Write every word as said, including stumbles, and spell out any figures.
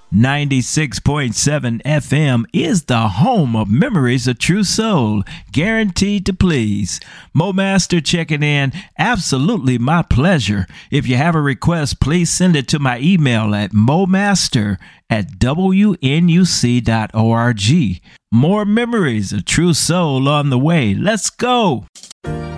ninety-six point seven F M is the home of Memories of True Soul, guaranteed to please. Mo Master checking in. Absolutely my pleasure. If you have a request, please send it to my email at momaster at w n u c dot org. More Memories of True Soul on the way. Let's go.